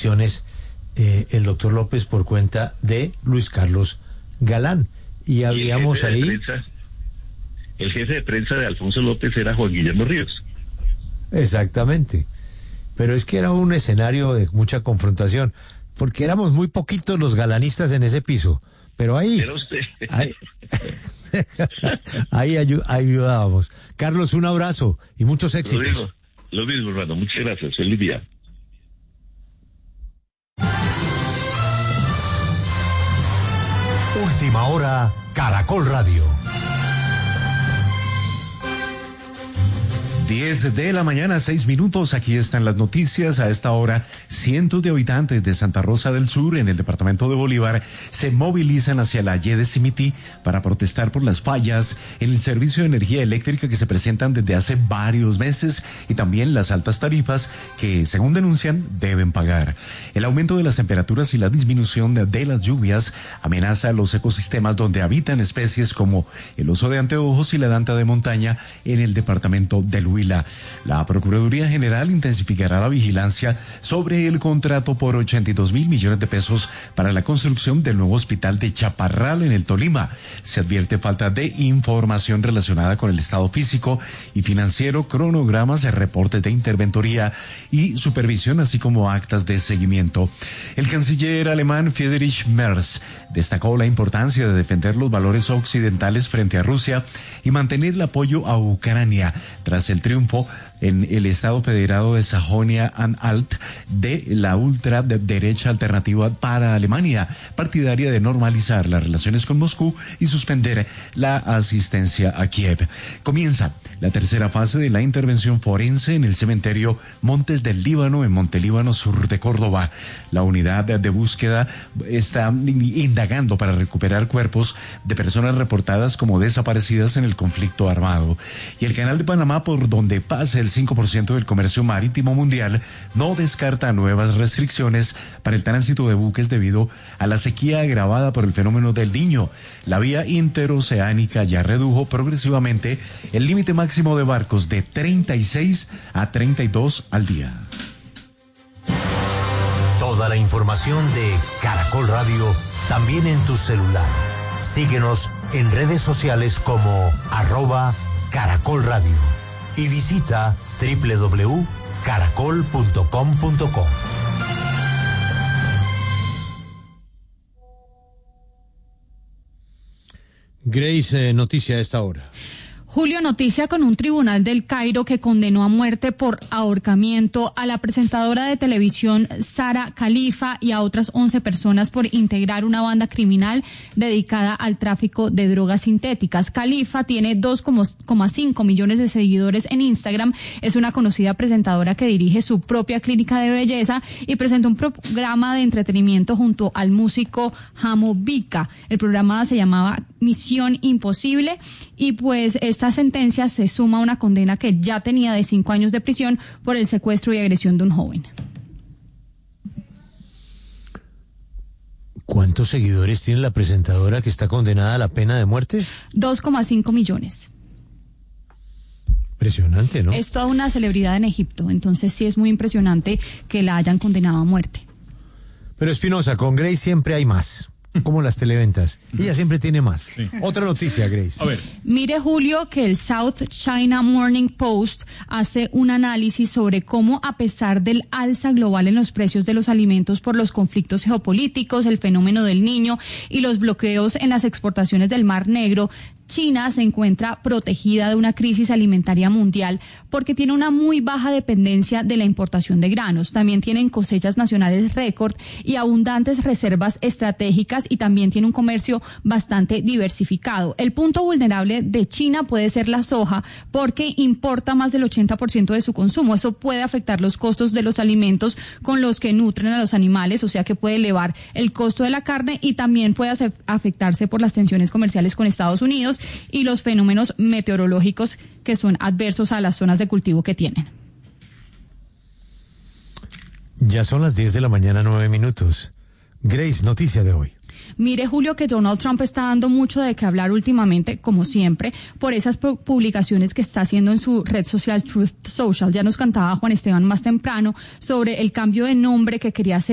elecciones el doctor López por cuenta de Luis Carlos Galán. Y habíamos ahí... El jefe de prensa de Alfonso López era Juan Guillermo Ríos. Exactamente. Pero es que era un escenario de mucha confrontación, porque éramos muy poquitos los galanistas en ese piso. Pero ahí... Era usted. Ahí ayudábamos. Carlos, un abrazo y muchos éxitos. Lo mismo, hermano. Muchas gracias. Feliz día. Última hora, Caracol Radio. 10 de la mañana, 6 minutos. Aquí están las noticias. A esta hora, cientos de habitantes de Santa Rosa del Sur, en el departamento de Bolívar, se movilizan hacia la Y de Simití para protestar por las fallas en el servicio de energía eléctrica que se presentan desde hace varios meses y también las altas tarifas que, según denuncian, deben pagar. El aumento de las temperaturas y la disminución de las lluvias amenaza a los ecosistemas donde habitan especies como el oso de anteojos y la danta de montaña en el departamento del Huila. La Procuraduría General intensificará la vigilancia sobre el contrato por 82.000 millones de pesos para la construcción del nuevo hospital de Chaparral en el Tolima. Se advierte falta de información relacionada con el estado físico y financiero, cronogramas, reportes de interventoría y supervisión, así como actas de seguimiento. El canciller alemán Friedrich Merz destacó la importancia de defender los valores occidentales frente a Rusia y mantener el apoyo a Ucrania tras el triunfo en el Estado Federado de Sajonia-Anhalt de la ultraderecha alternativa para Alemania, partidaria de normalizar las relaciones con Moscú y suspender la asistencia a Kiev. Comienza la tercera fase de la intervención forense en el cementerio Montes del Líbano, en Montelíbano, sur de Córdoba. La unidad de búsqueda está indagando para recuperar cuerpos de personas reportadas como desaparecidas en el conflicto armado. Y el Canal de Panamá, por donde pasa el 5% del comercio marítimo mundial, no descarta nuevas restricciones para el tránsito de buques debido a la sequía agravada por el fenómeno del Niño. La vía interoceánica ya redujo progresivamente el límite máximo de barcos de 36 a 32 al día. Toda la información de Caracol Radio también en tu celular. Síguenos en redes sociales como @Caracol Radio y visita www.caracol.com.co. Grace, noticia a esta hora. Julio, noticia con un tribunal del Cairo que condenó a muerte por ahorcamiento a la presentadora de televisión Sara Khalifa y a otras 11 personas por integrar una banda criminal dedicada al tráfico de drogas sintéticas. Khalifa tiene 2,5 millones de seguidores en Instagram, es una conocida presentadora que dirige su propia clínica de belleza y presentó un programa de entretenimiento junto al músico Hamo Bika. El programa se llamaba Misión Imposible y pues esta sentencia se suma a una condena que ya tenía de 5 años de prisión por el secuestro y agresión de un joven. ¿Cuántos seguidores tiene la presentadora que está condenada a la pena de muerte? 2,5 millones. Impresionante, ¿no? Es toda una celebridad en Egipto, entonces sí es muy impresionante que la hayan condenado a muerte. Pero Espinosa, con Grace siempre hay más. Como las televentas. Ella siempre tiene más. Sí. Otra noticia, Grace. A ver. Mire, Julio, que el South China Morning Post hace un análisis sobre cómo, a pesar del alza global en los precios de los alimentos por los conflictos geopolíticos, el fenómeno del Niño y los bloqueos en las exportaciones del Mar Negro, China se encuentra protegida de una crisis alimentaria mundial porque tiene una muy baja dependencia de la importación de granos. También tienen cosechas nacionales récord y abundantes reservas estratégicas y también tiene un comercio bastante diversificado. El punto vulnerable de China puede ser la soja porque importa más del 80% de su consumo. Eso puede afectar los costos de los alimentos con los que nutren a los animales, o sea que puede elevar el costo de la carne y también puede afectarse por las tensiones comerciales con Estados Unidos y los fenómenos meteorológicos que son adversos a las zonas de cultivo que tienen. Ya son las 10 de la mañana, 9 minutos. Grace, noticia de hoy. Mire, Julio, que Donald Trump está dando mucho de qué hablar últimamente, como siempre, por esas publicaciones que está haciendo en su red social Truth Social. Ya nos cantaba Juan Esteban más temprano sobre el cambio de nombre que quería hacer